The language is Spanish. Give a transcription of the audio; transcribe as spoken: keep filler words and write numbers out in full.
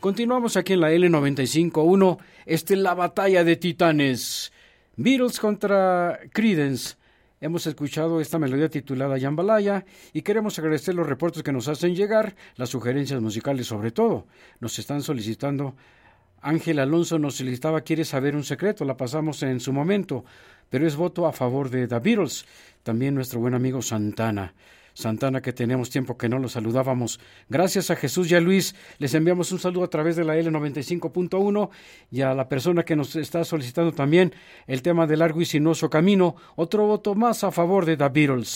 Continuamos aquí en la L noventa y cinco punto uno. Esta es la batalla de titanes. Beatles contra Creedence. Hemos escuchado esta melodía titulada Jambalaya y queremos agradecer los reportes que nos hacen llegar, las sugerencias musicales sobre todo. Nos están solicitando. Ángel Alonso nos solicitaba, quiere saber un secreto, la pasamos en su momento, pero es voto a favor de The Beatles. También nuestro buen amigo Santana. Santana, que tenemos tiempo que no lo saludábamos. Gracias a Jesús y a Luis, les enviamos un saludo a través de la L noventa y cinco punto uno y a la persona que nos está solicitando también el tema de Largo y Sinuoso Camino, otro voto más a favor de The Beatles.